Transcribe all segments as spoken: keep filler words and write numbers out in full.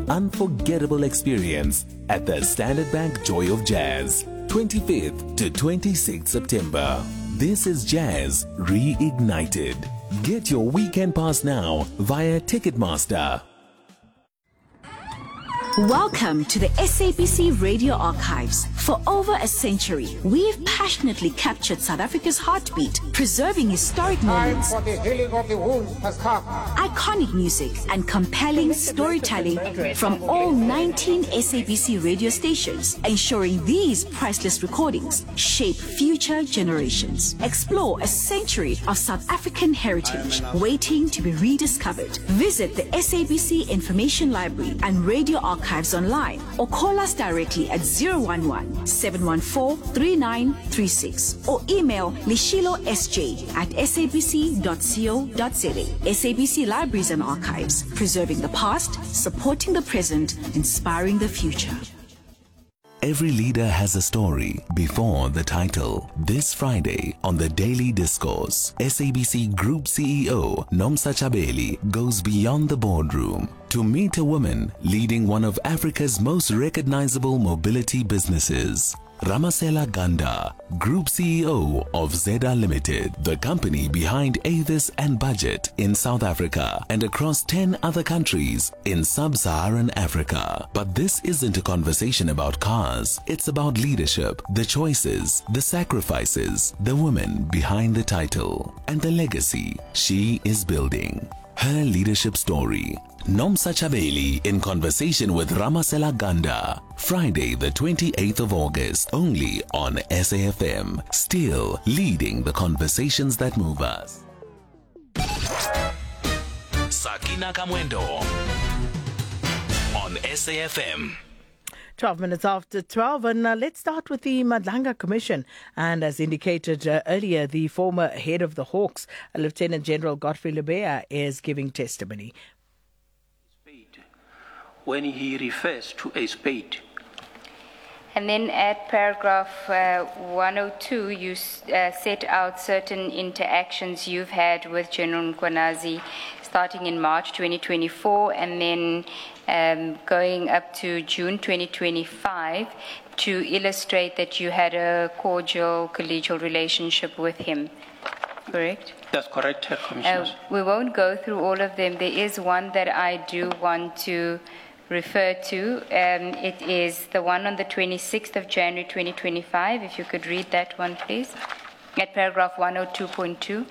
an unforgettable experience at the Standard Bank Joy of Jazz, twenty-fifth to twenty-sixth September. This is Jazz Reignited. Get your weekend pass now via Ticketmaster. Welcome to the S A B C Radio Archives. For over a century, we've passionately captured South Africa's heartbeat, preserving historic moments, time for the healing of the wound has come. Iconic music, and compelling storytelling from all nineteen S A B C radio stations, ensuring these priceless recordings shape future generations. Explore a century of South African heritage waiting to be rediscovered. Visit the S A B C Information Library and Radio Archives online, or call us directly at zero one one, seven one four, three nine three six or email lishilo s j at s a b c dot co dot za. S A B C Libraries and Archives, preserving the past, supporting the present, inspiring the future. Every leader has a story before the title. This Friday on the Daily Discourse, S A B C Group C E O Nomsa Chabeli goes beyond the boardroom to meet a woman leading one of Africa's most recognizable mobility businesses. Ramasela Ganda, Group C E O of Zeda Limited, the company behind Avis and Budget in South Africa and across ten other countries in sub-Saharan Africa. But this isn't a conversation about cars. It's about leadership, the choices, the sacrifices, the woman behind the title, and the legacy she is building. Her leadership story. Nomsa Chabeli in conversation with Ramasela Ganda. Friday the twenty-eighth of August, only on S A F M. Still leading the conversations that move us. Sakina Kamwendo on S A F M. twelve minutes after twelve, and uh, let's start with the Madlanga Commission. And as indicated uh, earlier, the former head of the Hawks, uh, Lieutenant General Godfrey Lebeya, is giving testimony. When he refers to a spade. And then at paragraph uh, one oh two, you uh, set out certain interactions you've had with General Mkhwanazi starting in March twenty twenty-four and then um, going up to June twenty twenty-five to illustrate that you had a cordial, collegial relationship with him. Correct? That's correct, Commissioner. Uh, we won't go through all of them. There is one that I do want to refer to. Um, it is the one on the twenty-sixth of January twenty twenty-five. If you could read that one, please. At paragraph one oh two point two.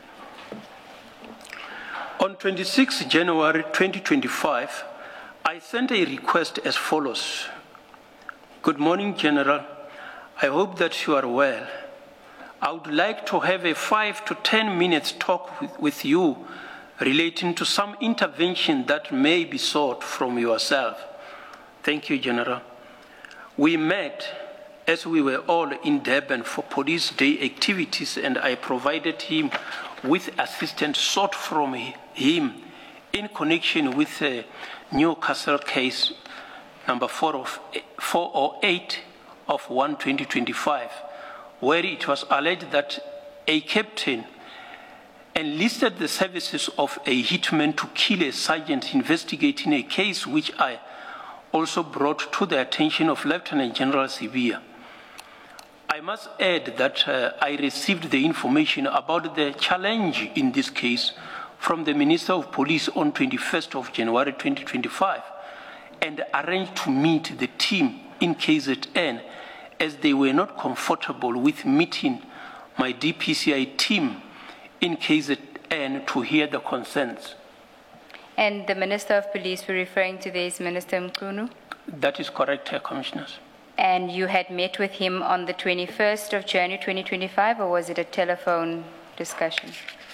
On twenty-sixth of January twenty twenty-five, I sent a request as follows. Good morning, General. I hope that you are well. I would like to have a five to ten minutes talk with, with you relating to some intervention that may be sought from yourself. Thank you, General. We met as we were all in Durban for Police Day activities, and I provided him with assistance sought from him in connection with the Newcastle case number four oh eight of one twenty twenty-five, where it was alleged that a captain enlisted the services of a hitman to kill a sergeant investigating a case which I also brought to the attention of Lieutenant General Sibia. I must add that uh, I received the information about the challenge in this case from the Minister of Police on twenty-first of January twenty twenty-five and arranged to meet the team in K Z N as they were not comfortable with meeting my D P C I team in K Z N to hear the concerns. And the Minister of Police we're referring to there is Minister Mkhunu? That is correct, Herr Commissioners. And you had met with him on the twenty-first of January twenty twenty-five, or was it a telephone discussion?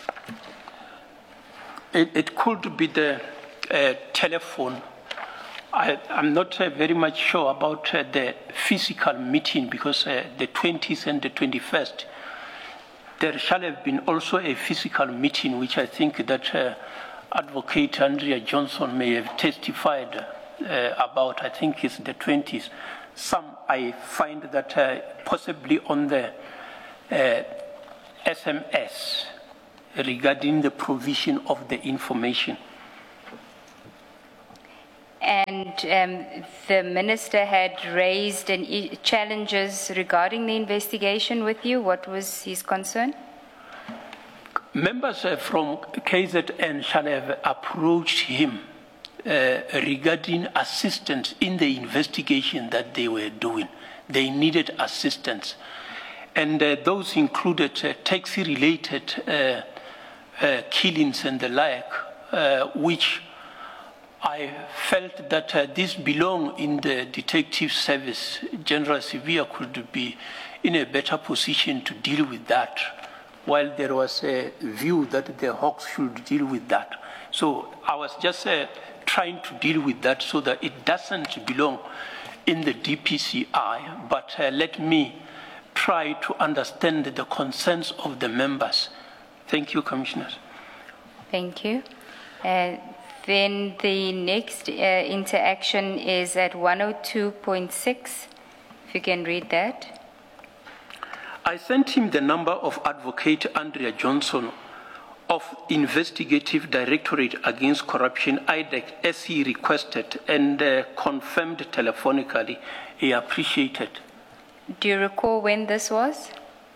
It, it could be the uh, telephone. I, I'm not uh, very much sure about uh, the physical meeting because uh, the twentieth and the twenty-first, there shall have been also a physical meeting, which I think that uh, Advocate Andrea Johnson may have testified uh, about. I think it's the twentieth. Some I find that uh, possibly on the uh, S M S regarding the provision of the information. And um, the minister had raised an I- challenges regarding the investigation with you. What was his concern? Members uh, from K Z N shall have approached him uh, regarding assistance in the investigation that they were doing. They needed assistance. And uh, those included uh, taxi-related uh, uh, killings and the like, uh, which I felt that uh, this belonged in the detective service. General Sivia could be in a better position to deal with that, while there was a view that the Hawks should deal with that. So I was just uh, trying to deal with that so that it doesn't belong in the D P C I, but uh, let me try to understand the concerns of the members. Thank you, Commissioners. Thank you. Uh, then the next uh, interaction is at one oh two point six. If you can read that. I sent him the number of Advocate Andrea Johnson of Investigative Directorate Against Corruption, I D E C, as he requested and uh, confirmed telephonically. He appreciated. Do you recall when this was?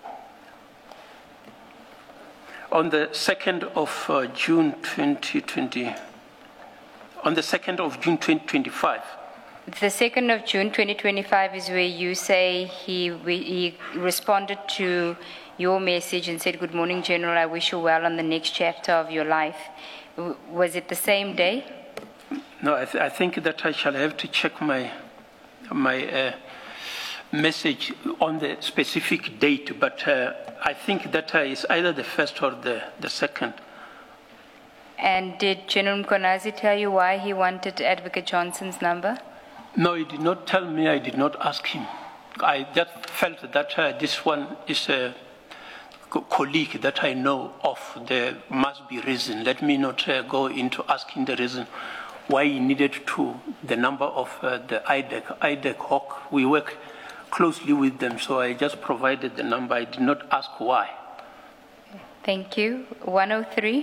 On the second of uh, June twenty twenty, on the second of June twenty twenty-five. The second of June twenty twenty-five is where you say he, we, he responded to your message and said, "Good morning, General, I wish you well on the next chapter of your life." W- was it the same day? No, I, th- I think that I shall have to check my, my uh, message on the specific date, but uh, I think that uh, is either the first or the, the second. And did General Mkonazi tell you why he wanted Advocate Johnson's number? No, he did not tell me. I did not ask him. I just felt that uh, this one is a co- colleague that I know of. There must be reason. Let me not uh, go into asking the reason why he needed to the number of uh, the I D E C. I D E C Hawk, we work closely with them, so I just provided the number. I did not ask why. Thank you. one oh three.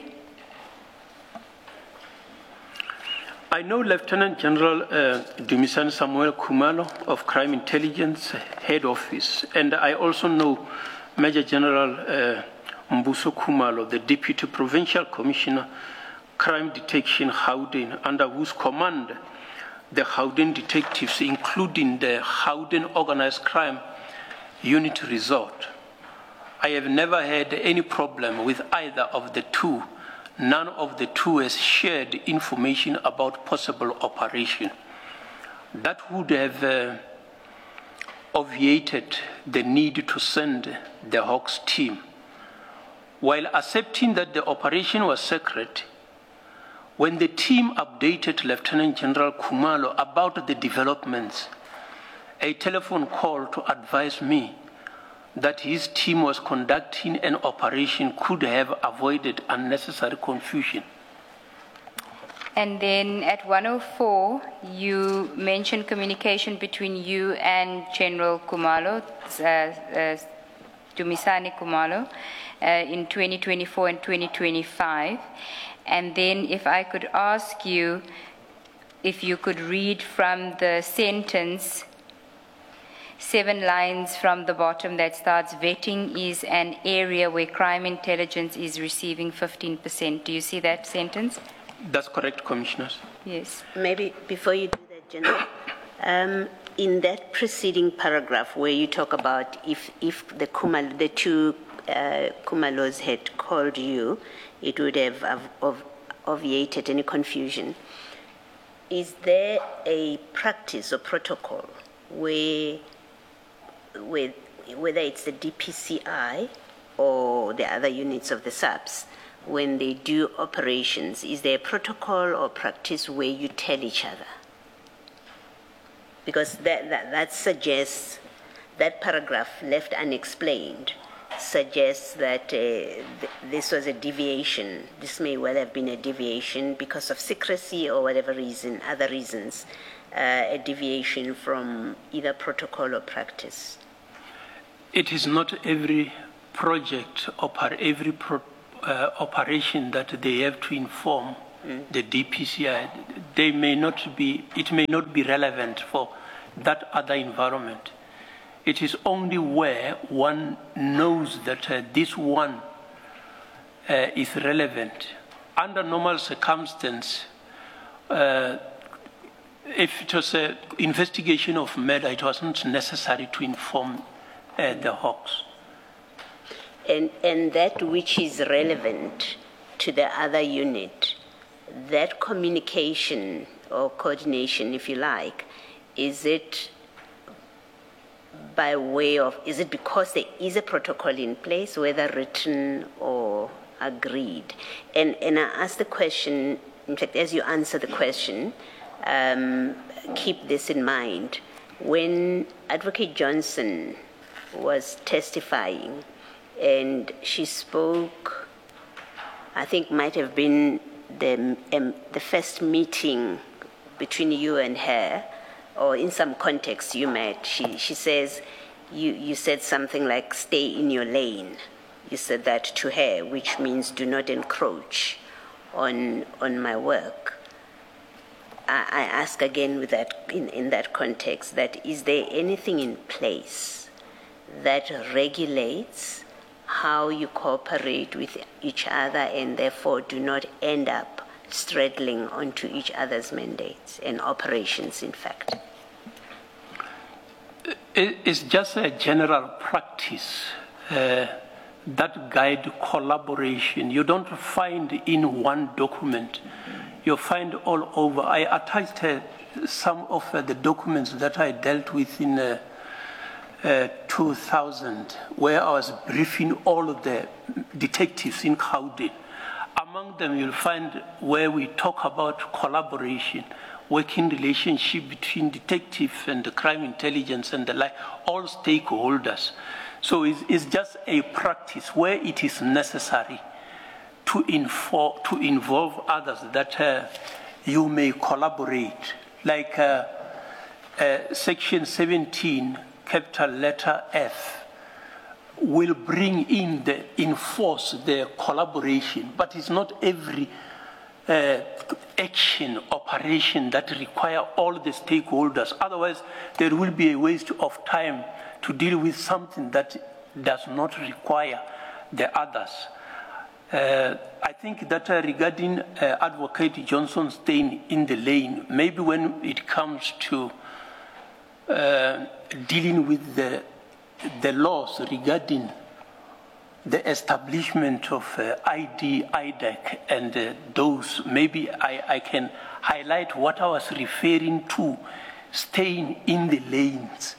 I know Lieutenant General uh, Dumisani Samuel Khumalo of Crime Intelligence Head Office, and I also know Major General uh, Mbuso Khumalo, the Deputy Provincial Commissioner, Crime Detection Gauteng, under whose command the Gauteng detectives, including the Gauteng Organized Crime Unit, resort. I have never had any problem with either of the two. None of the two has shared information about possible operation. That would have uh, obviated the need to send the Hawks team. While accepting that the operation was secret, when the team updated Lieutenant General Khumalo about the developments, a telephone call to advise me that his team was conducting an operation could have avoided unnecessary confusion. And then at one oh four, you mentioned communication between you and General Khumalo, uh, uh, Dumisani Khumalo, uh, in twenty twenty-four and twenty twenty-five. And then if I could ask you if you could read from the sentence, seven lines from the bottom that starts, vetting is an area where crime intelligence is receiving fifteen percent. Do you see that sentence? That's correct, Commissioners. Yes. Maybe before you do that, General, um, in that preceding paragraph where you talk about if, if the, Kumal, the two uh, Kumalos had called you, it would have of, of, obviated any confusion. Is there a practice or protocol where with whether it's the D P C I or the other units of the S A Ps, when they do operations, is there a protocol or practice where you tell each other? Because that, that, that suggests, that paragraph left unexplained suggests that uh, th- this was a deviation. This may well have been a deviation because of secrecy or whatever reason, other reasons, uh, a deviation from either protocol or practice. It is not every project or every pro, uh, operation that they have to inform mm. the D P C I. They may not be, it may not be relevant for that other environment. It is only where one knows that uh, this one uh, is relevant. Under normal circumstances, uh, if it was an investigation of murder, it wasn't necessary to inform uh, the Hawks. And, and that which is relevant to the other unit, that communication or coordination, if you like, is it by way of, is it because there is a protocol in place, whether written or agreed? And, and I ask the question, in fact, as you answer the question, um, keep this in mind. When Advocate Johnson was testifying and she spoke, I think might have been the, um, the first meeting between you and her, or in some context you met, she, she says, you, you said something like, stay in your lane. You said that to her, which means do not encroach on, on my work. I, I ask again with that, in, in that context, that is there anything in place that regulates how you cooperate with each other and therefore do not end up straddling onto each other's mandates and operations, in fact? It's just a general practice uh, that guide collaboration. You don't find in one document. You find all over. I attached uh, some of uh, the documents that I dealt with in uh, uh, two thousand, where I was briefing all of the detectives in Gauteng. Among them, you'll find where we talk about collaboration, working relationship between detective and the crime intelligence and the like, all stakeholders. So it's, it's just a practice where it is necessary to, infor- to involve others that uh, you may collaborate. Like uh, uh, section seventeen, capital letter F, will bring in the, enforce the collaboration, but it's not every uh, action, operation that require all the stakeholders. Otherwise, there will be a waste of time to deal with something that does not require the others. Uh, I think that uh, regarding uh, Advocate Johnson staying in the lane, maybe when it comes to uh, dealing with the the laws regarding the establishment of uh, I D, I D E C, and uh, those, maybe I, I can highlight what I was referring to, staying in the lanes.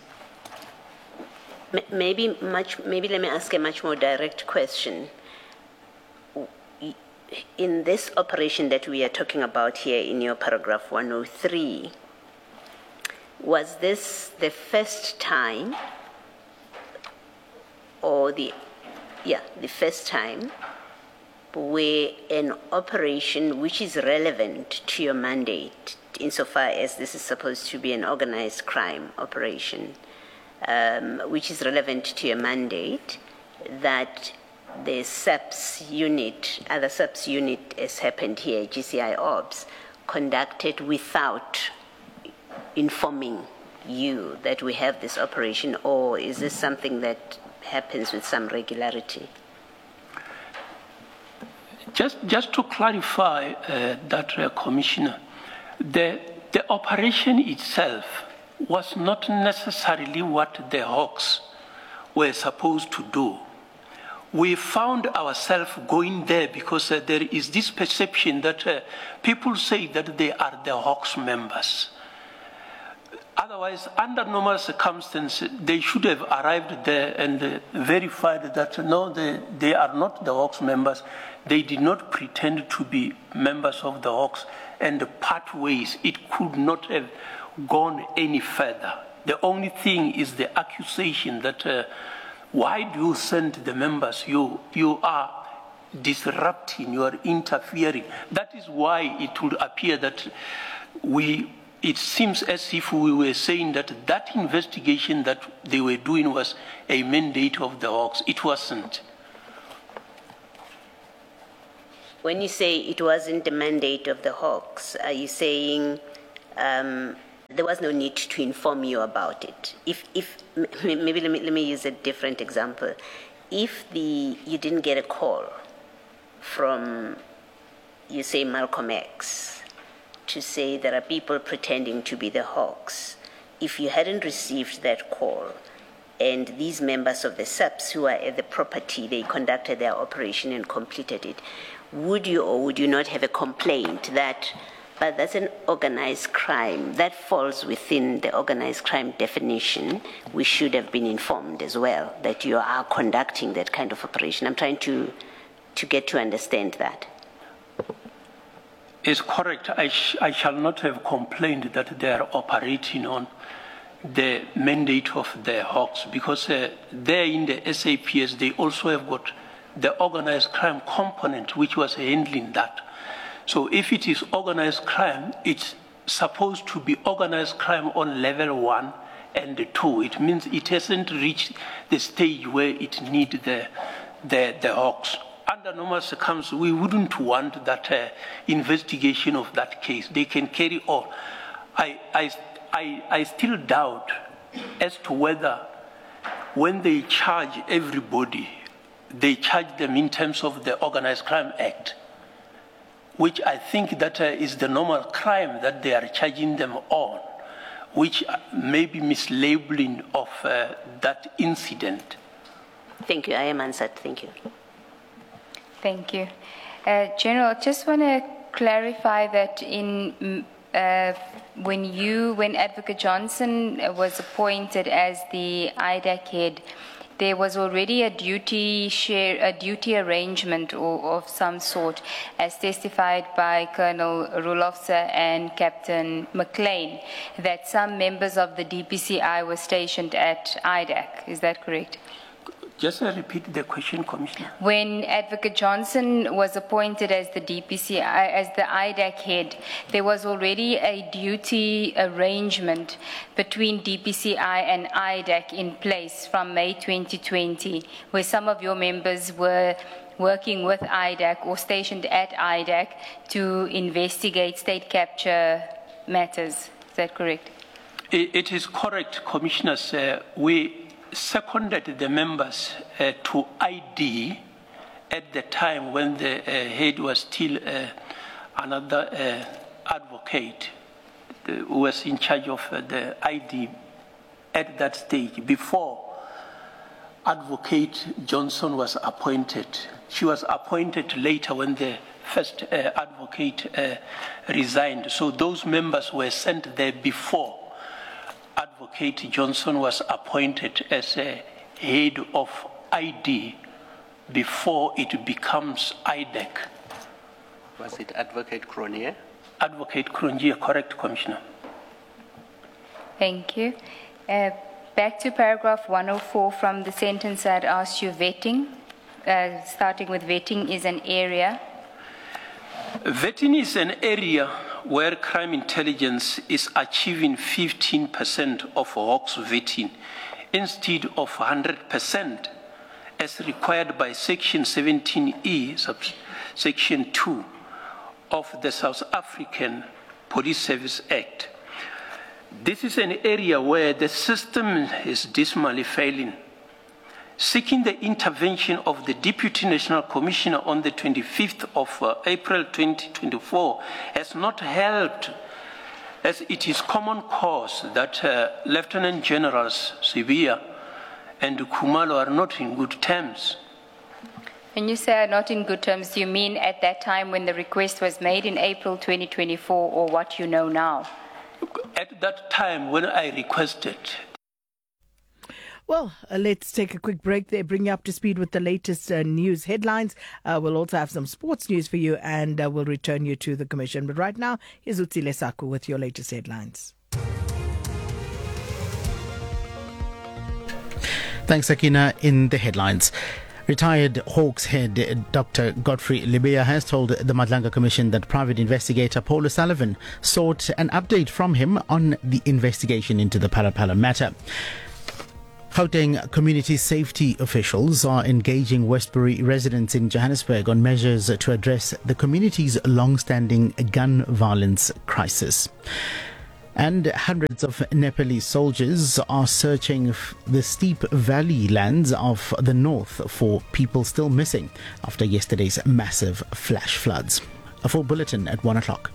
Maybe, much, maybe let me ask a much more direct question. In this operation that we are talking about here in your paragraph one oh three, was this the first time or the, yeah, the first time where an operation which is relevant to your mandate, insofar as this is supposed to be an organized crime operation, um, which is relevant to your mandate, that the S A P S unit, other S A P S unit, as happened here, G C I Ops, conducted without informing you that we have this operation, or is this something that happens with some regularity? Just, just to clarify uh, that, uh, Commissioner, the, the operation itself was not necessarily what the Hawks were supposed to do. We found ourselves going there because uh, there is this perception that uh, people say that they are the Hawks members. Otherwise, under normal circumstances, they should have arrived there and uh, verified that, no, they, they are not the Hawks members. They did not pretend to be members of the Hawks, and the pathways, it could not have gone any further. The only thing is the accusation that, uh, why do you send the members? You, you are disrupting, you are interfering. That is why it would appear that we, it seems as if we were saying that that investigation that they were doing was a mandate of the Hawks. It wasn't. when you say it wasn't the mandate of the Hawks, are you saying um, there was no need to inform you about it? If, if maybe let me, let me use a different example. If the you didn't get a call from, you say, Malcolm X, to say there are people pretending to be the Hawks, if you hadn't received that call, and these members of the S A P S who are at the property, they conducted their operation and completed it, would you or would you not have a complaint that, but that's an organized crime, that falls within the organized crime definition, we should have been informed as well that you are conducting that kind of operation? I'm trying to, to get to understand that. It's correct. I, sh I shall not have complained that they are operating on the mandate of the Hawks, because uh, there in the S A P S, they also have got the organized crime component, which was handling that. So if it is organized crime, it's supposed to be organized crime on level one and two. It means it hasn't reached the stage where it needs the, the, the Hawks. Under normal circumstances, we wouldn't want that uh, investigation of that case. They can carry on. I, I, I, I still doubt as to whether when they charge everybody, they charge them in terms of the Organized Crime Act, which I think that uh, is the normal crime that they are charging them on, which may be mislabeling of uh, that incident. Thank you. I am answered. Thank you. Thank you. Uh, General, I just want to clarify that in uh, when you, when Advocate Johnson was appointed as the I D A C head, there was already a duty share, a duty arrangement or, of some sort, as testified by Colonel Rulofse and Captain McLean, that some members of the D P C I were stationed at I D A C. Is that correct? Just uh, repeat the question, Commissioner. When Advocate Johnson was appointed as the D P C I, as the I D A C head, there was already a duty arrangement between D P C I and I D A C in place from May twenty twenty, where some of your members were working with I D A C or stationed at I D A C to investigate state capture matters. Is that correct? It, it is correct, Commissioners. Uh, we seconded the members uh, to I D at the time when the uh, head was still uh, another uh, advocate uh, who was in charge of uh, the I D at that stage, before Advocate Johnson was appointed. She was appointed later when the first uh, advocate uh, resigned. So those members were sent there before Advocate Johnson was appointed as a head of I D before it becomes I D A C. Was it Advocate Cronje? Advocate Cronje, correct, Commissioner. Thank you. Uh, back to paragraph one oh four from the sentence I'd asked you, vetting, uh, starting with vetting is an area. Vetting is an area where crime intelligence is achieving fifteen percent of Hawks vetting instead of one hundred percent as required by Section seventeen E, Section two of the South African Police Service Act. This is an area where the system is dismally failing. Seeking the intervention of the Deputy National Commissioner on the twenty-fifth of uh, April twenty twenty-four has not helped, as it is common cause that uh, Lieutenant Generals Sibia and Khumalo are not in good terms. When you say are not in good terms, do you mean at that time when the request was made in April twenty twenty-four, or what you know now? At that time when I requested. Well, uh, let's take a quick break there, bring you up to speed with the latest uh, news headlines. Uh, we'll also have some sports news for you, and uh, we'll return you to the Commission. But right now, here's Utsile Saku with your latest headlines. Thanks, Akina. In the headlines, retired Hawks head Doctor Godfrey Lebeya has told the Madlanga Commission that private investigator Paul O'Sullivan sought an update from him on the investigation into the Phala Phala matter. Gauteng community safety officials are engaging Westbury residents in Johannesburg on measures to address the community's long-standing gun violence crisis. And hundreds of Nepalese soldiers are searching the steep valley lands of the north for people still missing after yesterday's massive flash floods. A full bulletin at one o'clock.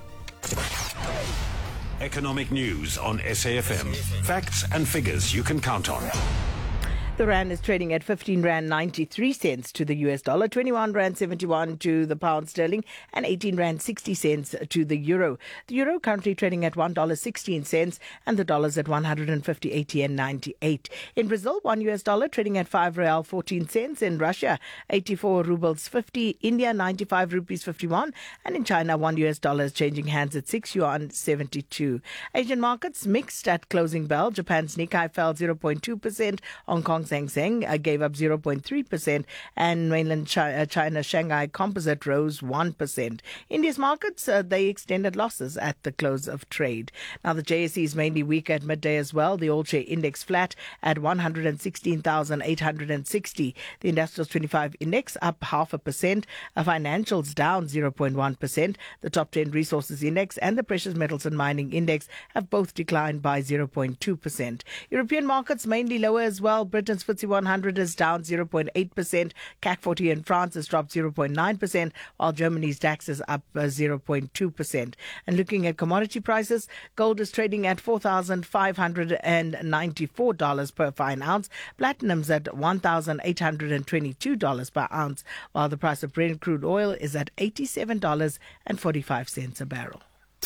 Economic news on S A F M. Facts and figures you can count on. The rand is trading at fifteen rand ninety-three cents to the U S dollar, twenty-one rand seventy-one to the pound sterling, and eighteen rand sixty cents to the euro. The euro currently trading at one dollar sixteen cents, and the dollar's at one hundred fifty-eight yen ninety-eight. In Brazil, one U S dollar trading at five real fourteen cents. In Russia, eighty-four rubles fifty. India, ninety-five rupees fifty-one. And in China, one U S dollar is changing hands at six yuan seventy-two. Asian markets mixed at closing bell. Japan's Nikkei fell zero point two percent. Hong Kong's Hang Seng uh, gave up zero point three percent, and mainland China, China Shanghai Composite rose one percent. India's markets, uh, they extended losses at the close of trade. Now, the J S E is mainly weak at midday as well. The All Share Index flat at one hundred sixteen thousand eight hundred sixty. The Industrials twenty-five Index up half a percent. Uh, financials down zero point one percent. The Top ten Resources Index and the Precious Metals and Mining Index have both declined by zero point two percent. European markets mainly lower as well. Britain's F T S E one hundred is down zero point eight percent. C A C forty in France has dropped zero point nine percent, while Germany's DAX is up uh, zero point two percent. And looking at commodity prices, gold is trading at four thousand five hundred ninety-four dollars per fine ounce. Platinum's at one thousand eight hundred twenty-two dollars per ounce, while the price of Brent crude oil is at eighty-seven dollars and forty-five cents a barrel.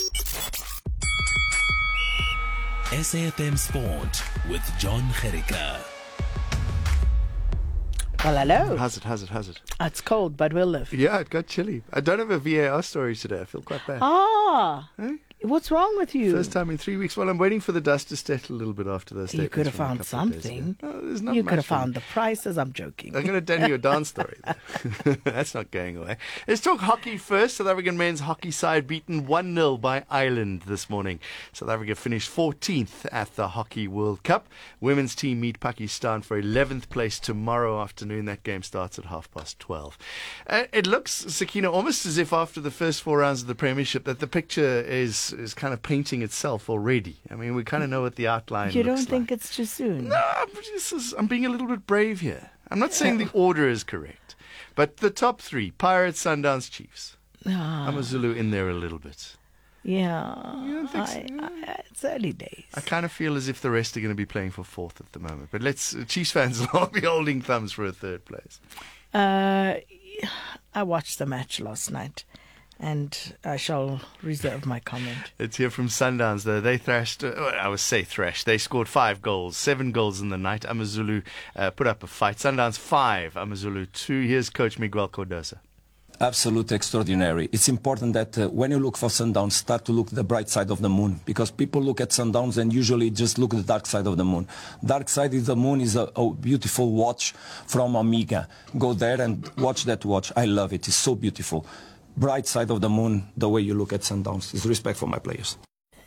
S A F M Sport with John Gericka. Well, hello. How's it, how's it, how's it? It's cold, but we'll live. Yeah, it got chilly. I don't have a V A R story today. I feel quite bad. Ah, Hey? what's wrong with you? First time in three weeks. Well, I'm waiting for the dust to settle a little bit after those. You could have statements from a found couple of days ago. something. No, there's not You much could have for me. found the prices. I'm joking. I'm going to tell you a dance story. That's not going away. Let's talk hockey first. South African men's hockey side beaten one nil by Ireland this morning. South Africa finished fourteenth at the Hockey World Cup. Women's team meet Pakistan for eleventh place tomorrow afternoon. That game starts at half past twelve. Uh, it looks, Sakina, almost as if after the first four rounds of the Premiership that the picture is, is kind of painting itself already. I mean, we kind of know what the outline You looks don't think like. it's too soon? No, I'm, just, I'm being a little bit brave here. I'm not saying the order is correct, but the top three, Pirates, Sundowns, Chiefs. Ah, Amazulu in there a little bit. yeah. You don't think I, so? I, it's early days. I kind of feel as if the rest are going to be playing for fourth at the moment. But let's uh, Chiefs fans will all be holding thumbs for a third place. Uh, I watched the match last night, and I shall reserve my comment. Let's hear from Sundowns, though. They thrashed, uh, well, I would say thrashed. They scored five goals, seven goals in the night. Amazulu uh, put up a fight. Sundowns five, Amazulu two. Here's Coach Miguel Cordoza. Absolutely extraordinary. It's important that uh, when you look for Sundowns, start to look the bright side of the moon, because people look at Sundowns and usually just look at the dark side of the moon. Dark side of the moon is a, a beautiful watch from Amiga. Go there and watch that watch. I love it. It's so beautiful. Bright side of the moon, the way you look at Sundowns. Is respect for my players.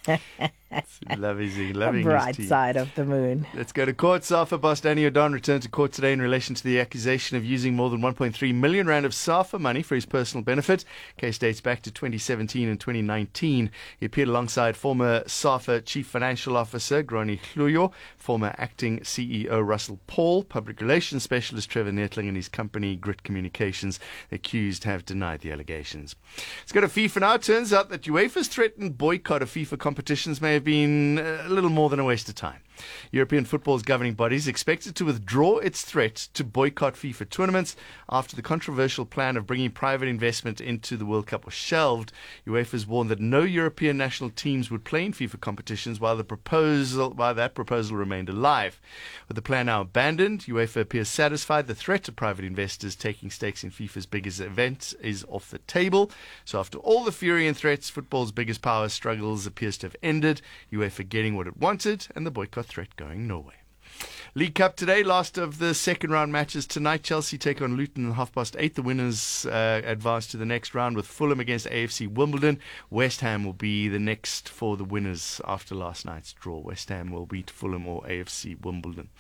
Loving, The loving bright his team. side of the moon. Let's go to court. SAFA boss Danny O'Don returned to court today in relation to the accusation of using more than one point three million rand of SAFA money for his personal benefit. Case dates back to twenty seventeen and twenty nineteen. He appeared alongside former SAFA Chief Financial Officer Groni Hluyo, former Acting C E O Russell Paul, Public Relations Specialist Trevor Nettling and his company Grit Communications. The accused have denied the allegations. Let's go to FIFA now. It turns out that UEFA's threatened boycott of FIFA competitions may have been a little more than a waste of time. European football's governing bodies expected to withdraw its threat to boycott FIFA tournaments after the controversial plan of bringing private investment into the World Cup was shelved. UEFA's warned that no European national teams would play in FIFA competitions while the proposal, while that proposal remained alive. With the plan now abandoned, UEFA appears satisfied the threat to private investors taking stakes in FIFA's biggest event is off the table. So after all the fury and threats, football's biggest power struggles appears to have ended, UEFA getting what it wanted and the boycott threat going nowhere. League Cup today, last of the second round matches tonight. Chelsea take on Luton at half past eight. The winners uh, advance to the next round with Fulham against A F C Wimbledon. West Ham will be the next for the winners after last night's draw. West Ham will beat Fulham or A F C Wimbledon.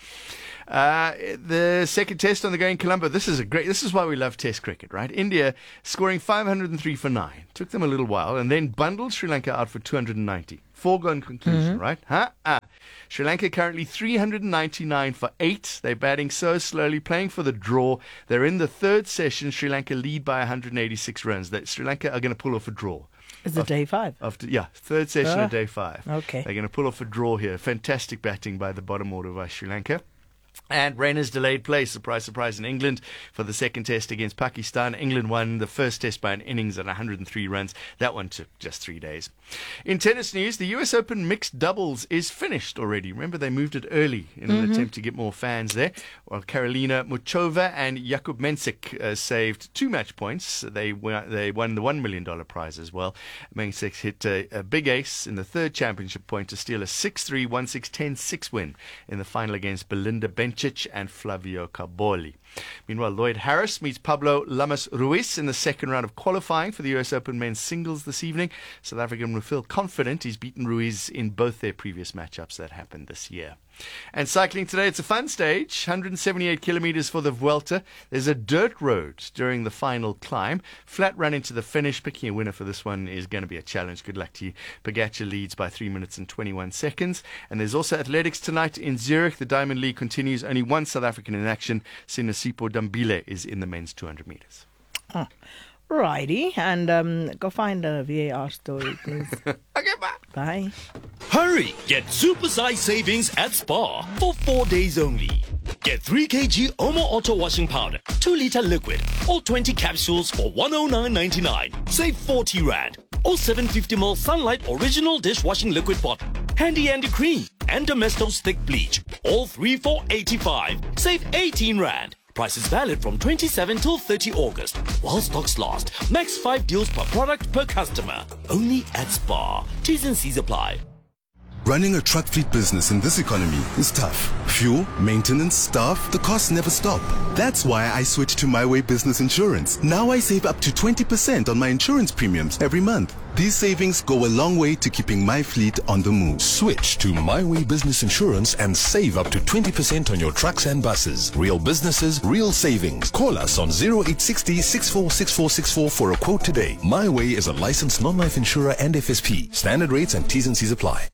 Uh, the second test on the go in Colombo. This is a great. This is why we love Test cricket, right? India scoring five hundred three for nine. Took them a little while, and then bundled Sri Lanka out for two hundred ninety. Foregone conclusion, Mm-hmm. right? Huh? Ah. Sri Lanka currently three hundred ninety-nine for eight. They're batting so slowly, playing for the draw. They're in the third session. Sri Lanka lead by one hundred eighty-six runs. That Sri Lanka are going to pull off a draw. Is it day five? After, yeah, third session Ah, of day five. okay. They're going to pull off a draw here. Fantastic batting by the bottom order by Sri Lanka. And Rayner's delayed play, surprise, surprise, in England for the second test against Pakistan. England won the first test by an innings at one hundred three runs. That one took just three days. In tennis news, the U S Open mixed doubles is finished already. Remember, they moved it early in an Mhm. attempt to get more fans there. While Karolina Muchova and Jakub Mensik uh, saved two match points. They won, they won the one million dollars prize as well. Mensik hit a, a big ace in the third championship point to steal a six three, one six, ten six win in the final against Belinda Bencic and Flavio Caboli. Meanwhile, Lloyd Harris meets Pablo Lamas Ruiz in the second round of qualifying for the U S Open men's singles this evening. South African will feel confident. He's beaten Ruiz in both their previous matchups that happened this year. And cycling today, it's a fun stage, one hundred seventy-eight kilometers for the Vuelta. There's a dirt road during the final climb. Flat run into the finish. Picking a winner for this one is going to be a challenge. Good luck to you. Pogacar leads by three minutes and twenty-one seconds. And there's also athletics tonight in Zurich. The Diamond League continues. Only one South African in action. Sinasipo Dambile is in the men's two hundred meters. Oh, righty. And um, go find a V A R story, please. Okay, bye. Bye. Hurry! Get supersized savings at Spar for four days only. Get three kilograms Omo Auto Washing Powder, two liter liquid, or twenty capsules for one oh nine ninety-nine. Save forty rand. Or seven hundred fifty milliliter Sunlight Original Dishwashing Liquid Bottle. Handy Andy Cream and Domestos Thick Bleach. All three for eighty-five. Save eighteen rand. Price is valid from twenty-seventh till thirtieth August. While stocks last. Max five deals per product per customer. Only at Spar. T's and C's apply. Running a truck fleet business in this economy is tough. Fuel, maintenance, staff, the costs never stop. That's why I switched to My Way Business Insurance. Now I save up to twenty percent on my insurance premiums every month. These savings go a long way to keeping my fleet on the move. Switch to My Way Business Insurance and save up to twenty percent on your trucks and buses. Real businesses, real savings. Call us on zero eight six zero, six four six four six four for a quote today. My Way is a licensed non-life insurer and F S P. Standard rates and T's and C's apply.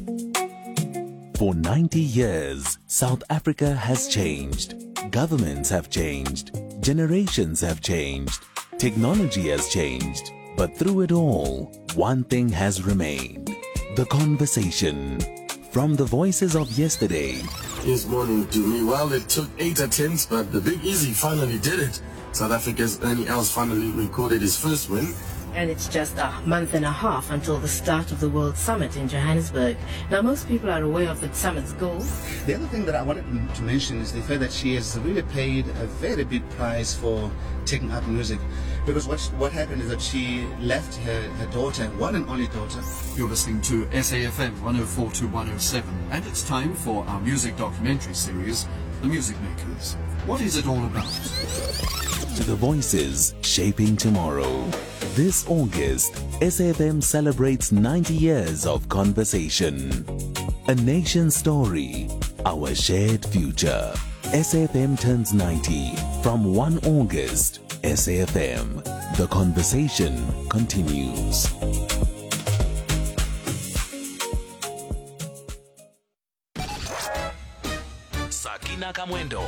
For ninety years, South Africa has changed. Governments have changed. Generations have changed. Technology has changed. But through it all, one thing has remained. The conversation. From the voices of yesterday. Yes, morning to me. Well, it took eight attempts, but the Big Easy finally did it. South Africa's Ernie Els finally recorded his first win. And it's just a month and a half until the start of the World Summit in Johannesburg. Now, most people are aware of the summit's goals. The other thing that I wanted to mention is the fact that she has really paid a very big price for taking up music. Because what what happened is that she left her, her daughter, one and only daughter. You're listening to S A F M one oh four to one oh seven, and it's time for our music documentary series, The Music Makers. What is it all about? To the voices shaping tomorrow. This August, S A F M celebrates ninety years of conversation. A nation's story, our shared future. S A F M turns ninety from first of August. S A F M, the conversation continues. Sakina Kamwendo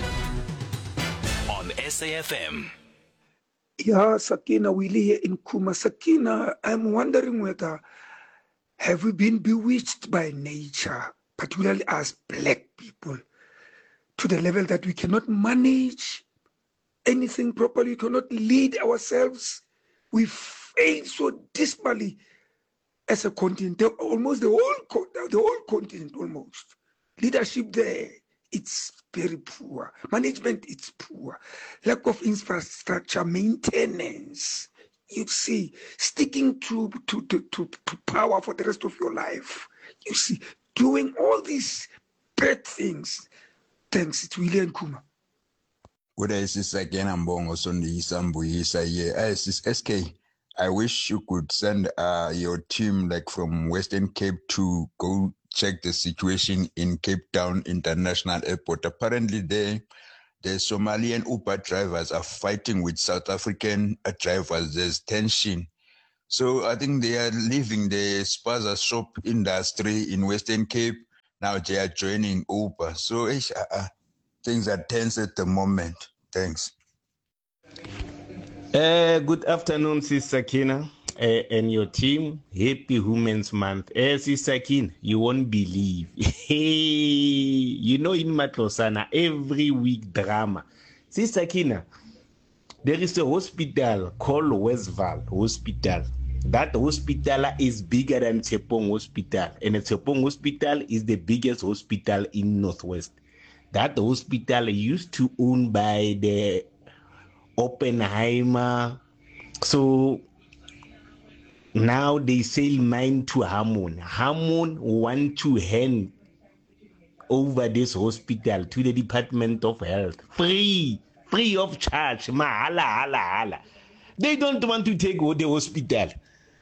on S A F M. Yeah, Sakina Willie here in Kuma. Sakina, I'm wondering whether have we been bewitched by nature, particularly as black people, to the level that we cannot manage anything properly, we cannot lead ourselves. We fail so dismally as a continent, the, almost the whole, the whole continent almost. Leadership there, it's very poor. Management, it's poor. Lack of infrastructure, maintenance. You see, sticking to, to, to, to, to power for the rest of your life. You see, doing all these bad things. Thanks. It's William Kuma. Good day, Sister again. I'm Bongo Sondisa Mbuyisa here. Hey, Sister S K, I wish you could send uh, your team like from Western Cape to go check the situation in Cape Town International Airport. Apparently, there, the Somalian Uber drivers are fighting with South African uh, drivers. There's tension. So I think they are leaving the spaza shop industry in Western Cape. Now they are joining Uber. So uh, uh, things are tense at the moment. Thanks. Uh, good afternoon, Sister Kina uh, and your team. Happy Women's Month. Uh, Sister Kina, you won't believe. Hey, you know in Matlosana, every week drama. Sister Kina, there is a hospital called Westval Hospital. That hospital is bigger than Tshepong Hospital. And Tshepong Hospital is the biggest hospital in Northwest. That hospital used to own by the Oppenheimer. So now they sell mine to Hammond. Hammond want to hand over this hospital to the Department of Health. Free, free of charge. Mahala, hala, hala. They don't want to take the hospital.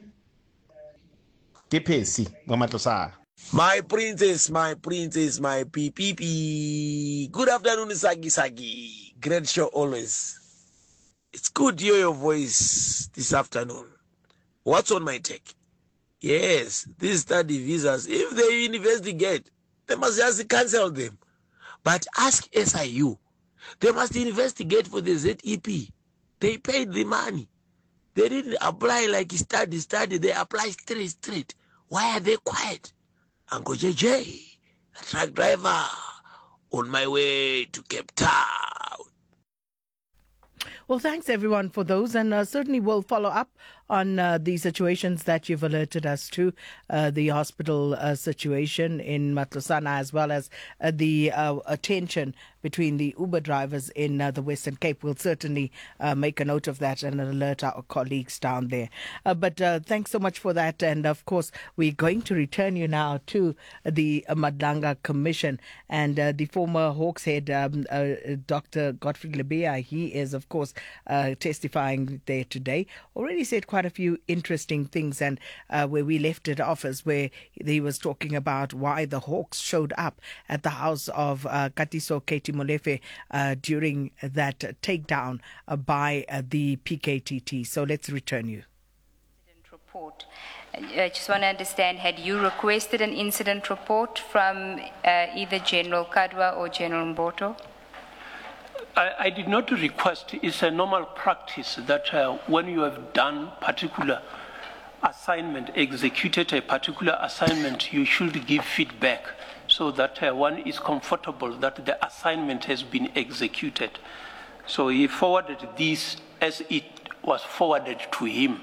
My princess, my princess, my P P P. Good afternoon, Sagi Sagi. Great show always. It's good to hear your voice this afternoon. What's on my take? Yes, these study visas, if they investigate, they must just cancel them. But ask S I U. They must investigate for the Z E P. They paid the money. They didn't apply like study, study. They apply straight, straight. Why are they quiet? Uncle J J, a truck driver, on my way to Cape Town. Well, thanks everyone for those, and uh, certainly we'll follow up on uh, the situations that you've alerted us to, uh, the hospital uh, situation in Matlosana, as well as uh, the uh, attention between the Uber drivers in uh, the Western Cape. We'll certainly uh, make a note of that and alert our colleagues down there. Uh, but uh, thanks so much for that. And of course, we're going to return you now to the uh, Madlanga Commission, and uh, the former Hawks head, um, uh, Doctor Godfrey Lebeya. He is, of course, uh, testifying there today. Already said quite a few interesting things, and uh, where we left it off is where he was talking about why the Hawks showed up at the house of uh, Katiso Katie Molefe uh, during that takedown uh, by uh, the P K T T. So let's return you. Report. I just want to understand, had you requested an incident report from uh, either General Kadwa or General Mboto? I, I did not request. It's a normal practice that uh, when you have done particular assignment, executed a particular assignment, you should give feedback so that uh, one is comfortable that the assignment has been executed. So he forwarded this as it was forwarded to him.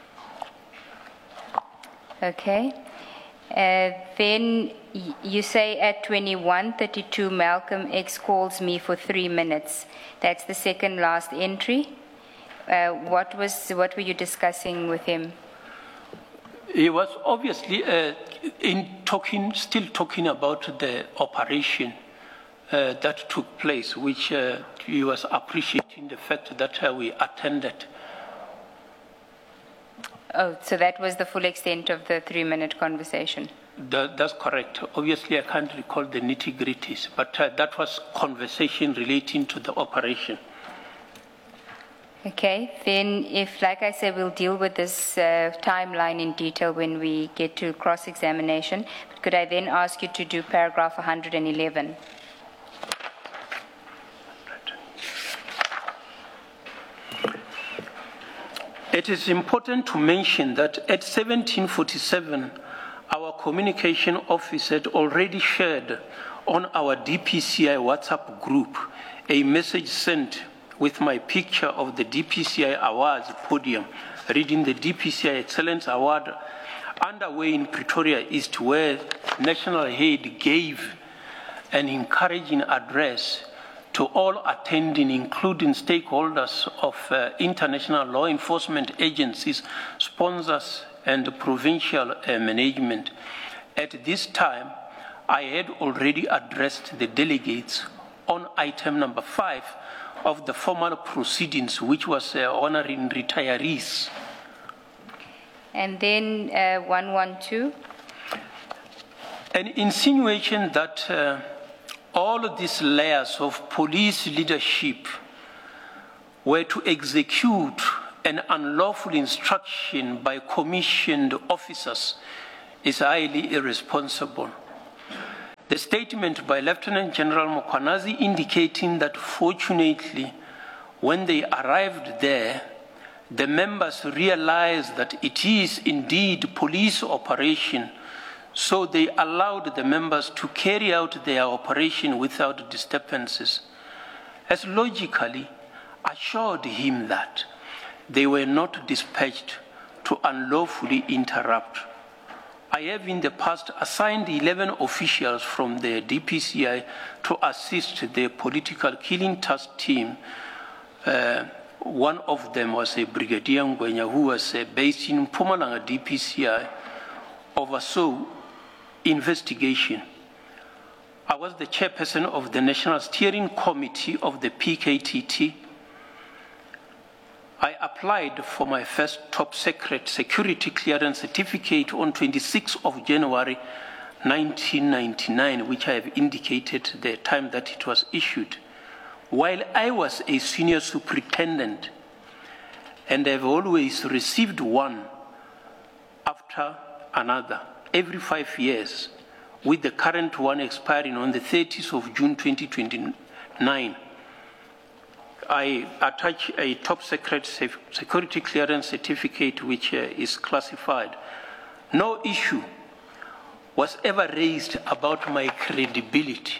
Okay. Uh, then y- you say at twenty-one thirty-two, Malcolm X calls me for three minutes. That's the second last entry. Uh, what was what were you discussing with him? He was obviously uh, in talking, still talking about the operation uh, that took place, which uh, he was appreciating the fact that uh, we attended. Oh, so that was the full extent of the three-minute conversation? That, that's correct. Obviously, I can't recall the nitty-gritties, but uh, that was conversation relating to the operation. Okay, then if, like I said, we'll deal with this uh, timeline in detail when we get to cross-examination. But could I then ask you to do paragraph one hundred eleven? It is important to mention that at seventeen forty-seven, our communication office had already shared on our D P C I WhatsApp group a message sent with my picture of the D P C I Awards podium, reading the D P C I Excellence Award underway in Pretoria East, where National Head gave an encouraging address to all attending, including stakeholders of uh, international law enforcement agencies, sponsors, and provincial uh, management. At this time, I had already addressed the delegates on item number five of the formal proceedings, which was uh, honoring retirees. And then uh, one one two. An insinuation that uh, all of these layers of police leadership were to execute an unlawful instruction by commissioned officers is highly irresponsible. The statement by Lieutenant General Mkhwanazi indicating that fortunately, when they arrived there, the members realized that it is indeed police operation, so they allowed the members to carry out their operation without disturbances, as logically assured him that they were not dispatched to unlawfully interrupt. I have in the past assigned eleven officials from the D P C I to assist the political killing task team. Uh, one of them was a Brigadier Ngwenya, who was uh, based in Mpumalanga D P C I, oversaw investigation. I was the chairperson of the National Steering Committee of the P K T T. I applied for my first top secret security clearance certificate on twenty-sixth of January nineteen ninety-nine, which I have indicated the time that it was issued, while I was a senior superintendent, and I've always received one after another every five years, with the current one expiring on the thirtieth of June twenty twenty-nine. I attach a top secret security clearance certificate which uh, is classified. No issue was ever raised about my credibility.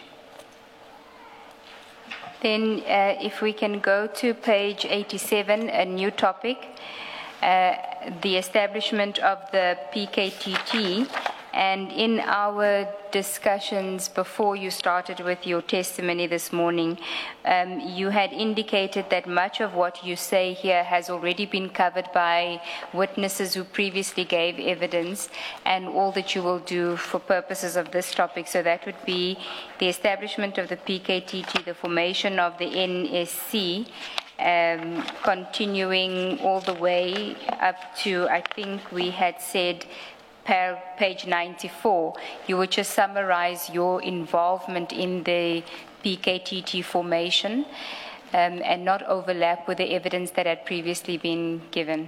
Then uh, if we can go to page eighty-seven, a new topic, uh, the establishment of the P K T T. And in our discussions before you started with your testimony this morning, um, you had indicated that much of what you say here has already been covered by witnesses who previously gave evidence, and all that you will do for purposes of this topic. So that would be the establishment of the P K T T, the formation of the N S C, um, continuing all the way up to, I think we had said, Per page ninety-four, you would just summarize your involvement in the P K T T formation um, and not overlap with the evidence that had previously been given.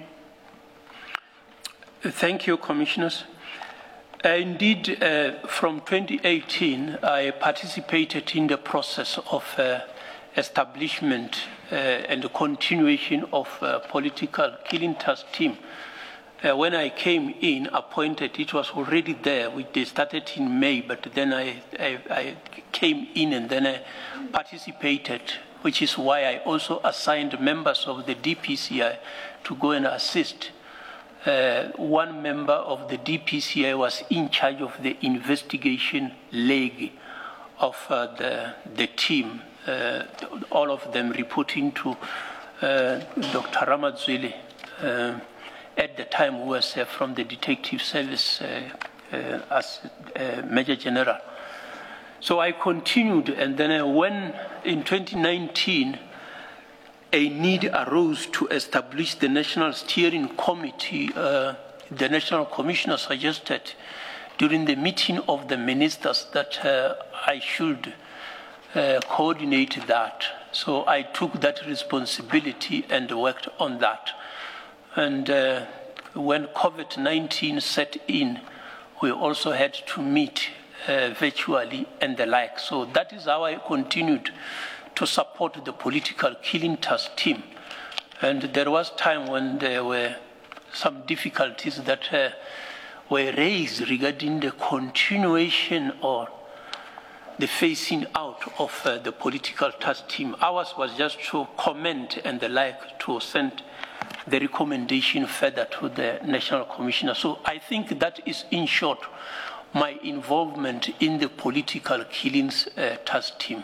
Thank you, Commissioners. Uh, indeed, uh, from twenty eighteen, I participated in the process of uh, establishment uh, and the continuation of uh, political killing task team. Uh, when I came in, appointed, it was already there. We, they started in May, but then I, I, I came in and then I participated, which is why I also assigned members of the D P C I to go and assist. Uh, one member of the D P C I was in charge of the investigation leg of uh, the, the team, uh, all of them reporting to uh, Doctor Ramadzwili. Uh, At the time, who was uh, from the detective service uh, uh, as uh, Major General. So I continued, and then uh, when in twenty nineteen, a need arose to establish the National Steering Committee, uh, the National Commissioner suggested during the meeting of the ministers that uh, I should uh, coordinate that. So I took that responsibility and worked on that. And uh, when COVID nineteen set in, we also had to meet uh, virtually and the like. So that is how I continued to support the political killing task team. And there was time when there were some difficulties that uh, were raised regarding the continuation or the phasing out of uh, the political task team. Ours was just to comment and the like, to send the recommendation further to the National Commissioner. So I think that is, in short, my involvement in the political killings uh, task team.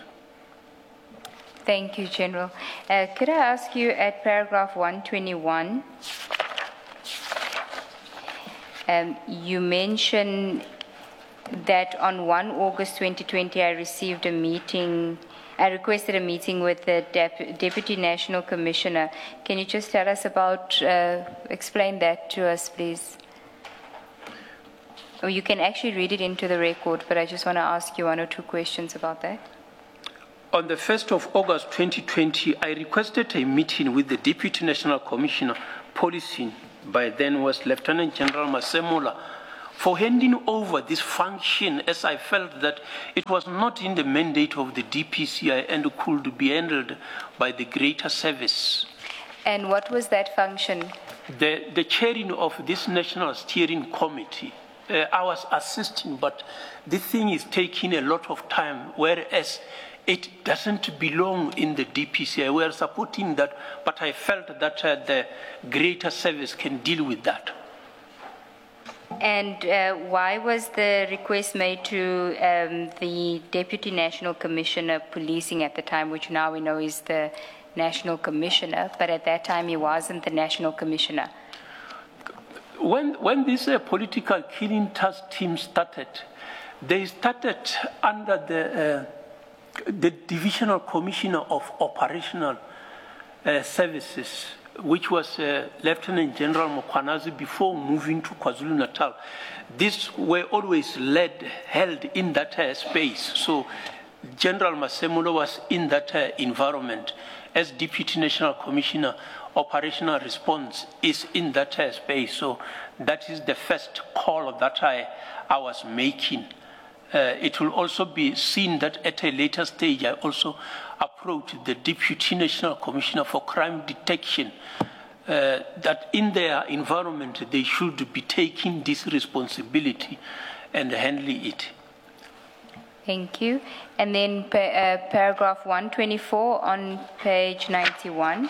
Thank you, General. Uh, could I ask you at paragraph one twenty-one, um, you mention that on the first of August twenty twenty I received a meeting, I requested a meeting with the Dep- Deputy National Commissioner. Can you just tell us about, uh, explain that to us, please? Or you can actually read it into the record, but I just want to ask you one or two questions about that. On the first of August twenty twenty, I requested a meeting with the Deputy National Commissioner, Policing, by then was Lieutenant General Masemola, for handing over this function, as I felt that it was not in the mandate of the D P C I and could be handled by the greater service. And what was that function? The, the chairing of this National Steering Committee. Uh, I was assisting, but this thing is taking a lot of time, whereas it doesn't belong in the D P C I. We are supporting that, but I felt that uh, the greater service can deal with that. And uh, why was the request made to um, the Deputy National Commissioner Policing at the time, which now we know is the National Commissioner, but at that time he wasn't the National Commissioner? When, when this uh, political killing task team started, they started under the, uh, the Divisional Commissioner of Operational uh, Services, which was uh, Lieutenant General Mkhwanazi before moving to KwaZulu-Natal. These were always led, held in that uh, space. So General Masemola was in that uh, environment. As Deputy National Commissioner, Operational Response is in that uh, space. So that is the first call that I, I was making. Uh, it will also be seen that at a later stage, I also approached the Deputy National Commissioner for Crime Detection, uh, that in their environment, they should be taking this responsibility and handling it. Thank you. And then pa- uh, paragraph one twenty-four on page ninety-one.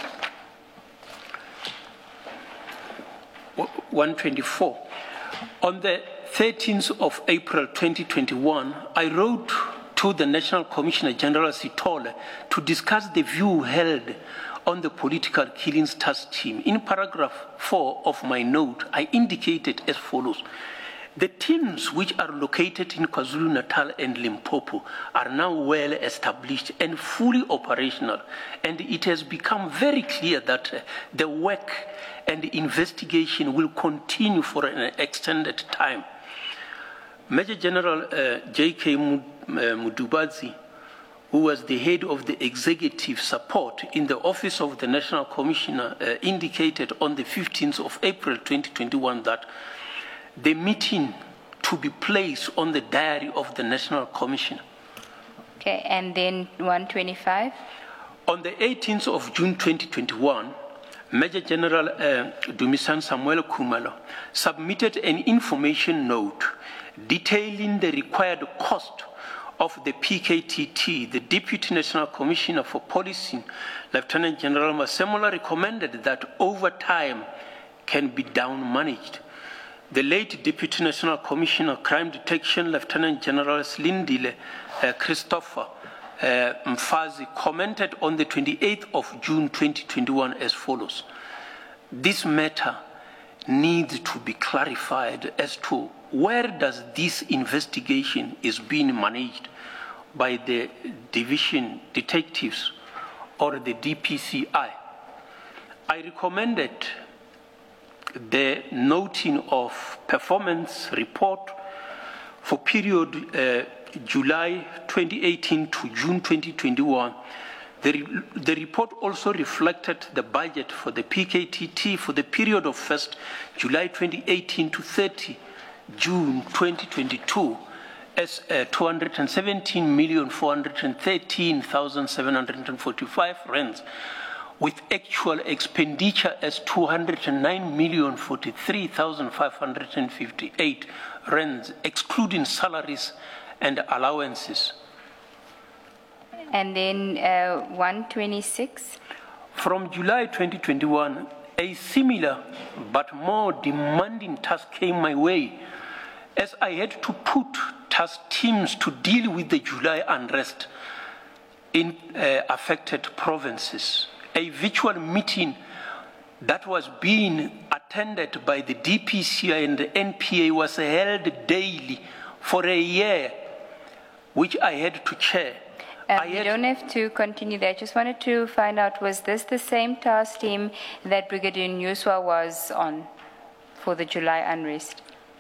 one twenty-four. On the thirteenth of April twenty twenty-one, I wrote to the National Commissioner General Sithole to discuss the view held on the political killings task team. In paragraph four of my note, I indicated as follows. The teams which are located in KwaZulu-Natal and Limpopo are now well established and fully operational, and it has become very clear that uh, the work and the investigation will continue for an extended time. Major General uh, J K Mudubazi, who was the head of the executive support in the Office of the National Commissioner, uh, indicated on the fifteenth of April twenty twenty-one that the meeting to be placed on the diary of the National Commission. Okay, and then one twenty-five? On the eighteenth of June twenty twenty-one, Major General uh, Dumisani Samuel Khumalo submitted an information note detailing the required cost of the P K T T. The Deputy National Commissioner for Policing, Lieutenant General Masemola, recommended that overtime can be down-managed. The late Deputy National Commissioner Crime Detection, Lieutenant General Slindile uh, Christopher uh, Mfazi, commented on the twenty-eighth of June twenty twenty-one as follows. This matter needs to be clarified as to where does this investigation is being managed by the division detectives or the D P C I. I recommended the noting of performance report for period uh, July twenty eighteen to June twenty twenty-one. The, re the report also reflected the budget for the P K T T for the period of first July twenty eighteen to thirty June twenty twenty-two as uh, two hundred seventeen million four hundred thirteen thousand seven hundred forty-five rands, with actual expenditure as two hundred nine million forty-three thousand five hundred fifty-eight rands, excluding salaries and allowances. And then uh, one twenty-six? From July twenty twenty-one, a similar but more demanding task came my way, as I had to put task teams to deal with the July unrest in uh, affected provinces. A virtual meeting that was being attended by the D P C I and the N P A was held daily for a year, which I had to chair. Um, I you had, don't have to continue there. I just wanted to find out, was this the same task team that Brigadier Nyuswa was on for the July unrest?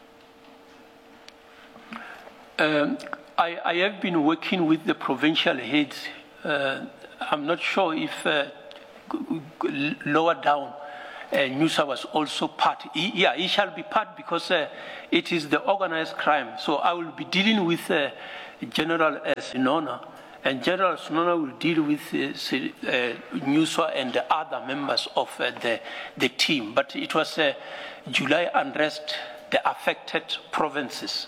Um, I, I have been working with the provincial heads. Uh, I'm not sure if uh, g- g- lower down, uh, Nyusa was also part. He, yeah, he shall be part because uh, it is the organized crime. So I will be dealing with uh, General uh, Sinona, and General Sinona will deal with uh, uh, Nyusa and the other members of uh, the, the team. But it was uh, July unrest, the affected provinces.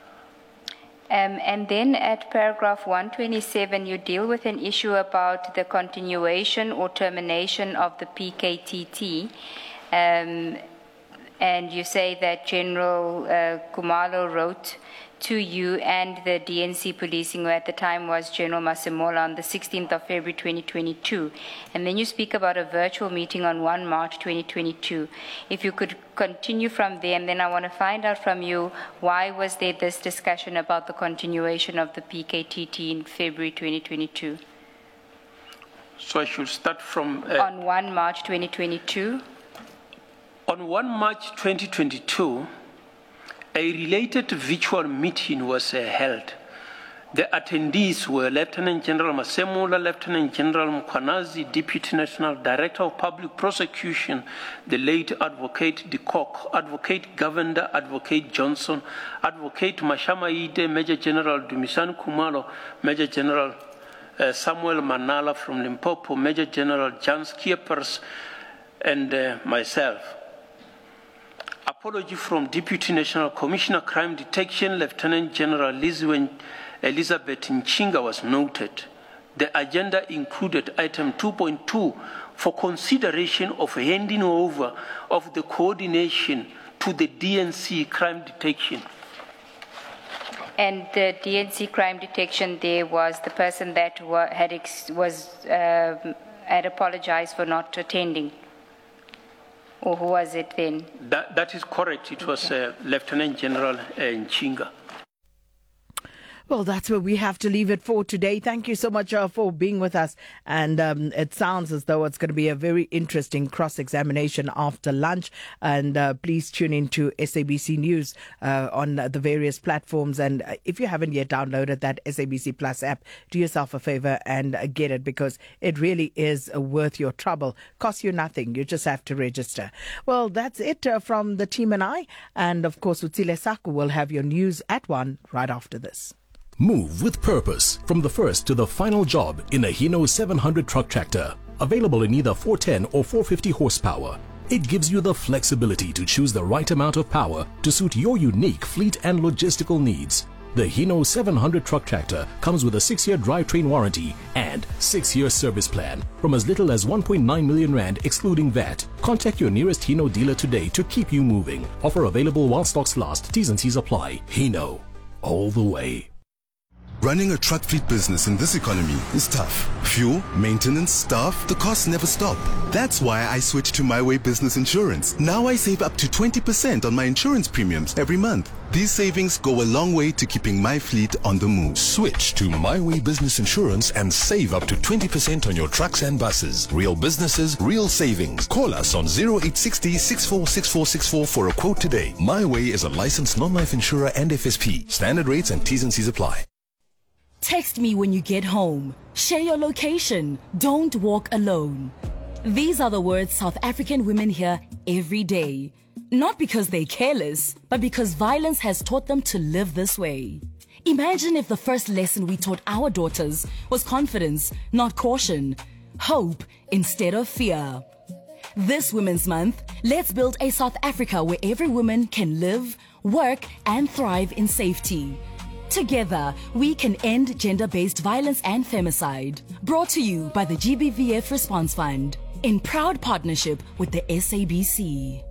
Um, and then at paragraph one twenty-seven, you deal with an issue about the continuation or termination of the P K T T. Um, and you say that General uh, Kumalo wrote to you and the D N C policing, who at the time was General Masimola, on the sixteenth of February twenty twenty-two. And then you speak about a virtual meeting on the first of March twenty twenty-two. If you could continue from there, and then I want to find out from you, why was there this discussion about the continuation of the P K T T in February twenty twenty-two? So I should start from... Uh, on the first of March twenty twenty-two? On the first of March twenty twenty-two, a related virtual meeting was uh, held. The attendees were Lieutenant General Masemola, Lieutenant General Mkwanazi, Deputy National Director of Public Prosecution, the late Advocate De Kock, Advocate Governor, Advocate Johnson, Advocate Mashama Ide, Major General Dumisani Kumalo, Major General uh, Samuel Manala from Limpopo, Major General Jan Skiepers, and uh, myself. Apology from Deputy National Commissioner Crime Detection, Lieutenant General Elizabeth Nchinga was noted. The agenda included item two point two for consideration of handing over of the coordination to the D N C Crime Detection. And the D N C Crime Detection, there was the person that wa- had ex- was uh, had apologized for not attending. Or who was it then? That, that is correct. It was uh, Lieutenant General uh, Nchinga. Well, that's where we have to leave it for today. Thank you so much uh, for being with us. And um, it sounds as though it's going to be a very interesting cross-examination after lunch. And uh, please tune in to S A B C News uh, on the various platforms. And if you haven't yet downloaded that S A B C Plus app, do yourself a favor and uh, get it, because it really is uh, worth your trouble. Costs you nothing. You just have to register. Well, that's it uh, from the team and I. And of course, Utsile Saku will have your news at one right after this. Move with purpose from the first to the final job in a Hino seven hundred truck tractor. Available in either four ten or four fifty horsepower. It gives you the flexibility to choose the right amount of power to suit your unique fleet and logistical needs. The Hino seven hundred truck tractor comes with a six-year drivetrain warranty and six-year service plan from as little as one point nine million rand excluding V A T. Contact your nearest Hino dealer today to keep you moving. Offer available while stocks last. T's and C's apply. Hino, all the way. Running a truck fleet business in this economy is tough. Fuel, maintenance, staff, the costs never stop. That's why I switched to My Way Business Insurance. Now I save up to twenty percent on my insurance premiums every month. These savings go a long way to keeping my fleet on the move. Switch to My Way Business Insurance and save up to twenty percent on your trucks and buses. Real businesses, real savings. Call us on zero eight six zero, six four six four six four for a quote today. My Way is a licensed non-life insurer and F S P. Standard rates and T's and C's apply. Text me when you get home. Share your location. Don't walk alone. These are the words South African women hear every day. Not because they're careless, but because violence has taught them to live this way. Imagine if the first lesson we taught our daughters was confidence, not caution. Hope instead of fear. This Women's Month, let's build a South Africa where every woman can live, work, and thrive in safety. Together, we can end gender-based violence and femicide. Brought to you by the G B V F Response Fund, in proud partnership with the S A B C.